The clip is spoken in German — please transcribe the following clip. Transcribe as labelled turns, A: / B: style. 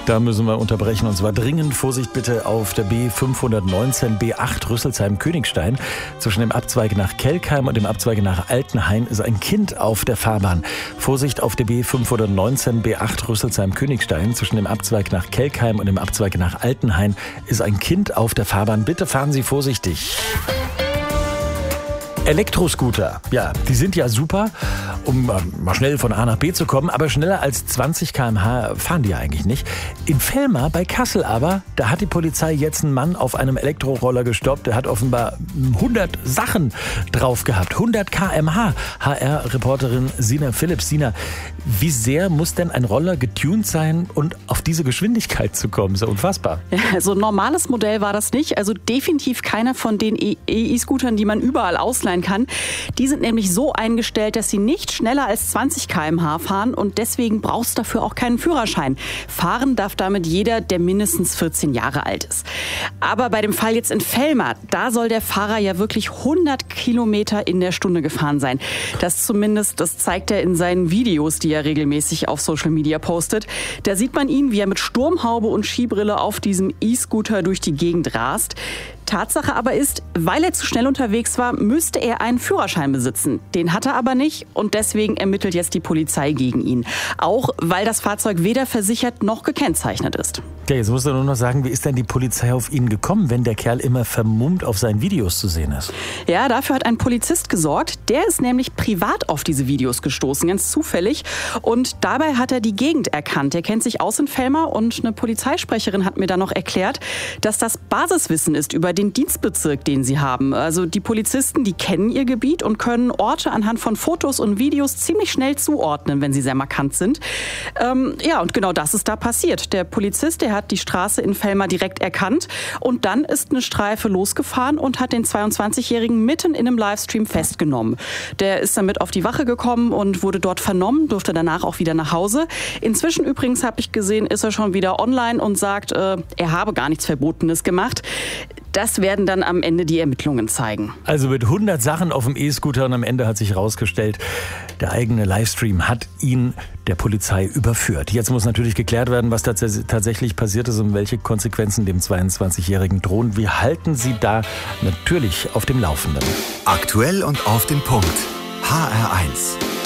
A: Da müssen wir unterbrechen und zwar dringend. Vorsicht bitte auf der B519 B8 Rüsselsheim-Königstein. Zwischen dem Abzweig nach Kelkheim und dem Abzweig nach Altenhain ist ein Kind auf der Fahrbahn. Vorsicht auf der B519 B8 Rüsselsheim-Königstein. Zwischen dem Abzweig nach Kelkheim und dem Abzweig nach Altenhain ist ein Kind auf der Fahrbahn. Bitte fahren Sie vorsichtig. Elektroscooter, ja, die sind ja super, um mal schnell von A nach B zu kommen, aber schneller als 20 km/h fahren die ja eigentlich nicht. In Velmar bei Kassel aber, da hat die Polizei jetzt einen Mann auf einem Elektroroller gestoppt, der hat offenbar 100 Sachen drauf gehabt, 100 km/h. HR-Reporterin Sina Philips. Sina, wie sehr muss denn ein Roller getuned sein und auf diese Geschwindigkeit zu kommen? So unfassbar.
B: Ja, also ein normales Modell war das nicht, also definitiv keiner von den E-Scootern, die man überall ausleihen kann. Die sind nämlich so eingestellt, dass sie nicht schneller als 20 km/h fahren und deswegen brauchst du dafür auch keinen Führerschein. Fahren darf damit jeder, der mindestens 14 Jahre alt ist. Aber bei dem Fall jetzt in Velmar, da soll der Fahrer ja wirklich 100 Kilometer in der Stunde gefahren sein. Das zeigt er in seinen Videos, die er regelmäßig auf Social Media postet. Da sieht man ihn, wie er mit Sturmhaube und Skibrille auf diesem E-Scooter durch die Gegend rast. Tatsache aber ist, weil er zu schnell unterwegs war, müsste er einen Führerschein besitzen. Den hat er aber nicht und deswegen ermittelt jetzt die Polizei gegen ihn. Auch weil das Fahrzeug weder versichert noch gekennzeichnet ist.
A: Ja, jetzt musst du nur noch sagen, wie ist denn die Polizei auf ihn gekommen, wenn der Kerl immer vermummt auf seinen Videos zu sehen ist?
B: Ja, dafür hat ein Polizist gesorgt. Der ist nämlich privat auf diese Videos gestoßen, ganz zufällig. Und dabei hat er die Gegend erkannt. Er kennt sich aus in Velmar und eine Polizeisprecherin hat mir dann noch erklärt, dass das Basiswissen ist über den Dienstbezirk, den sie haben. Also die Polizisten, die kennen ihr Gebiet und können Orte anhand von Fotos und Videos ziemlich schnell zuordnen, wenn sie sehr markant sind. Ja, und genau das ist da passiert. Der Polizist, der hat die Straße in Velmar direkt erkannt und dann ist eine Streife losgefahren und hat den 22-Jährigen mitten in einem Livestream festgenommen. Der ist damit auf die Wache gekommen und wurde dort vernommen, durfte danach auch wieder nach Hause. Inzwischen übrigens, habe ich gesehen, ist er schon wieder online und sagt, er habe gar nichts Verbotenes gemacht. Das werden dann am Ende die Ermittlungen zeigen.
A: Also mit 100 Sachen auf dem E-Scooter und am Ende hat sich herausgestellt, der eigene Livestream hat ihn der Polizei überführt. Jetzt muss natürlich geklärt werden, was tatsächlich passiert ist und welche Konsequenzen dem 22-Jährigen drohen. Wir halten Sie da natürlich auf dem Laufenden.
C: Aktuell und auf den Punkt. HR1.